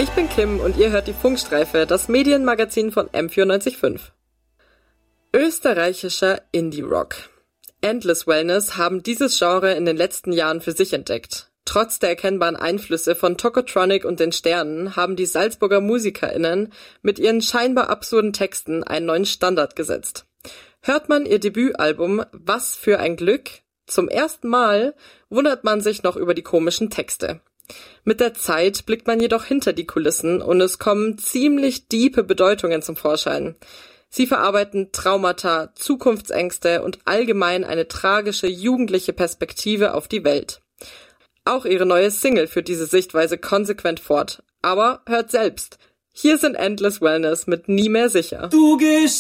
Ich bin Kim und ihr hört die Funkstreife, das Medienmagazin von M94.5. Österreichischer Indie-Rock. Endless Wellness haben dieses Genre in den letzten Jahren für sich entdeckt. Trotz der erkennbaren Einflüsse von Tokotronic und den Sternen haben die Salzburger MusikerInnen mit ihren scheinbar absurden Texten einen neuen Standard gesetzt. Hört man ihr Debütalbum Was für ein Glück zum ersten Mal, wundert man sich noch über die komischen Texte. Mit der Zeit blickt man jedoch hinter die Kulissen und es kommen ziemlich diepe Bedeutungen zum Vorschein. Sie verarbeiten Traumata, Zukunftsängste und allgemein eine tragische jugendliche Perspektive auf die Welt. Auch ihre neue Single führt diese Sichtweise konsequent fort. Aber hört selbst. Hier sind Endless Wellness mit Nie mehr sicher. Du gehst